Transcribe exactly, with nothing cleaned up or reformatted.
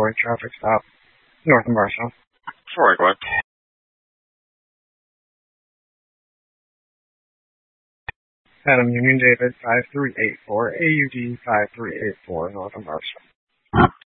four-way traffic stop, north of Marshall. Four-way, go ahead. Adam Union David, five three eight four, A U D five three eight four, north of Marshall.